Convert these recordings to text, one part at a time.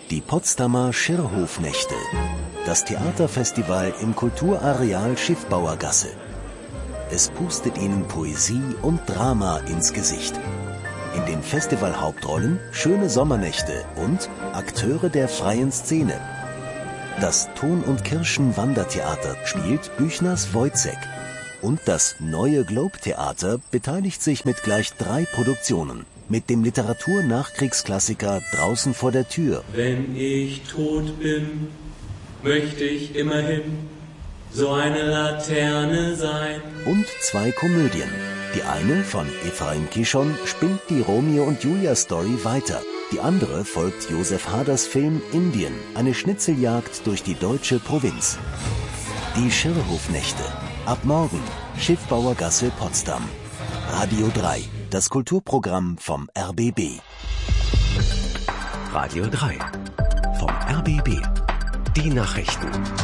Die Potsdamer Schirrhofnächte. Das Theaterfestival im Kulturareal Schiffbauergasse. Es pustet Ihnen Poesie und Drama ins Gesicht. In den Festivalhauptrollen schöne Sommernächte und Akteure der freien Szene. Das Ton- und Kirschen-Wandertheater spielt Büchners Wojzeck. Und das Neue Globe-Theater beteiligt sich mit gleich 3 Produktionen. Mit dem Literatur-Nachkriegsklassiker Draußen vor der Tür. Wenn ich tot bin, möchte ich immerhin so eine Laterne sein. Und 2 Komödien. Die eine von Ephraim Kishon spinnt die Romeo und Julia Story weiter. Die andere folgt Josef Haders Film Indien, eine Schnitzeljagd durch die deutsche Provinz. Die Schirrhofnächte. Ab morgen, Schiffbauergasse Potsdam. Radio 3, das Kulturprogramm vom RBB. Radio 3 vom RBB. Die Nachrichten.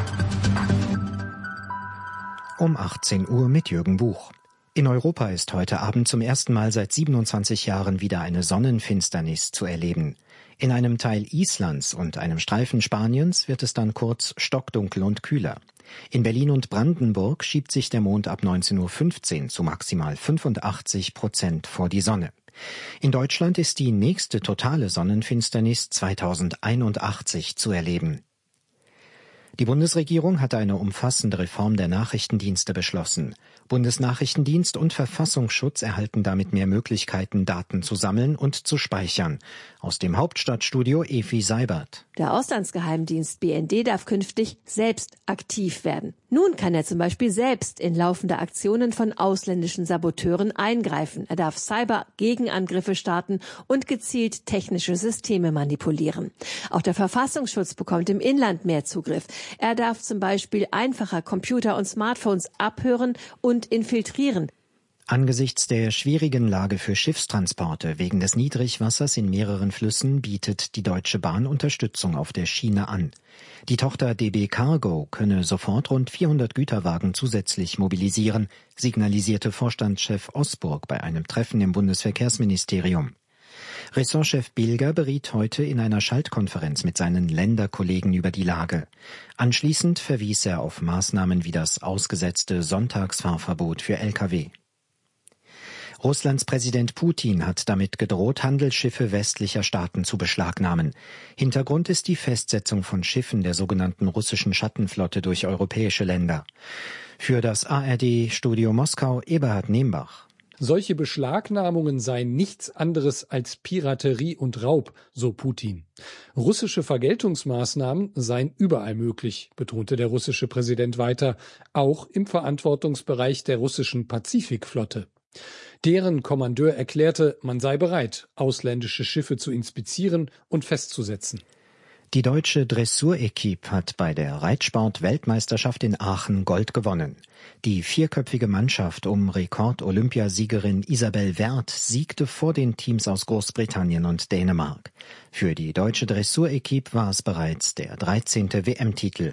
Um 18 Uhr mit Jürgen Buch. In Europa ist heute Abend zum ersten Mal seit 27 Jahren wieder eine Sonnenfinsternis zu erleben. In einem Teil Islands und einem Streifen Spaniens wird es dann kurz stockdunkel und kühler. In Berlin und Brandenburg schiebt sich der Mond ab 19:15 Uhr zu maximal 85% vor die Sonne. In Deutschland ist die nächste totale Sonnenfinsternis 2081 zu erleben. Die Bundesregierung hat eine umfassende Reform der Nachrichtendienste beschlossen. Bundesnachrichtendienst und Verfassungsschutz erhalten damit mehr Möglichkeiten, Daten zu sammeln und zu speichern. Aus dem Hauptstadtstudio Efi Seibert. Der Auslandsgeheimdienst BND darf künftig selbst aktiv werden. Nun kann er zum Beispiel selbst in laufende Aktionen von ausländischen Saboteuren eingreifen. Er darf Cyber-Gegenangriffe starten und gezielt technische Systeme manipulieren. Auch der Verfassungsschutz bekommt im Inland mehr Zugriff. Er darf zum Beispiel einfacher Computer und Smartphones abhören und infiltrieren. Angesichts der schwierigen Lage für Schiffstransporte wegen des Niedrigwassers in mehreren Flüssen bietet die Deutsche Bahn Unterstützung auf der Schiene an. Die Tochter DB Cargo könne sofort rund 400 Güterwagen zusätzlich mobilisieren, signalisierte Vorstandschef Osburg bei einem Treffen im Bundesverkehrsministerium. Ressortchef Bilger beriet heute in einer Schaltkonferenz mit seinen Länderkollegen über die Lage. Anschließend verwies er auf Maßnahmen wie das ausgesetzte Sonntagsfahrverbot für Lkw. Russlands Präsident Putin hat damit gedroht, Handelsschiffe westlicher Staaten zu beschlagnahmen. Hintergrund ist die Festsetzung von Schiffen der sogenannten russischen Schattenflotte durch europäische Länder. Für das ARD-Studio Moskau Eberhard Nembach. Solche Beschlagnahmungen seien nichts anderes als Piraterie und Raub, so Putin. Russische Vergeltungsmaßnahmen seien überall möglich, betonte der russische Präsident weiter, auch im Verantwortungsbereich der russischen Pazifikflotte. Deren Kommandeur erklärte, man sei bereit, ausländische Schiffe zu inspizieren und festzusetzen. Die deutsche Dressurequipe hat bei der Reitsport-Weltmeisterschaft in Aachen Gold gewonnen. Die 4-köpfige Mannschaft um Rekord-Olympiasiegerin Isabel Werth siegte vor den Teams aus Großbritannien und Dänemark. Für die deutsche Dressurequipe war es bereits der 13. WM-Titel.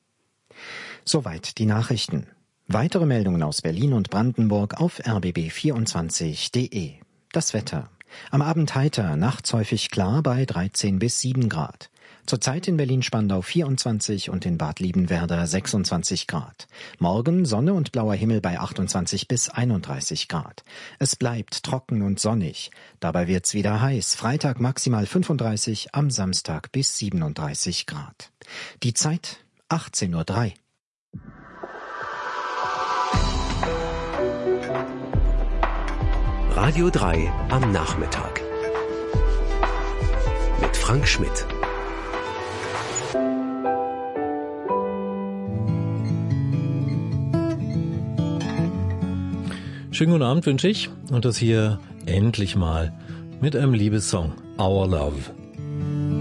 Soweit die Nachrichten. Weitere Meldungen aus Berlin und Brandenburg auf rbb24.de. Das Wetter. Am Abend heiter, nachts häufig klar bei 13 bis 7 Grad. Zurzeit in Berlin-Spandau 24 und in Bad Liebenwerda 26 Grad. Morgen Sonne und blauer Himmel bei 28 bis 31 Grad. Es bleibt trocken und sonnig. Dabei wird's wieder heiß. Freitag maximal 35, am Samstag bis 37 Grad. Die Zeit 18:03 Uhr. Radio 3 am Nachmittag. Mit Frank Schmidt. Schönen guten Abend wünsche ich und das hier endlich mal mit einem Liebessong, Our Love.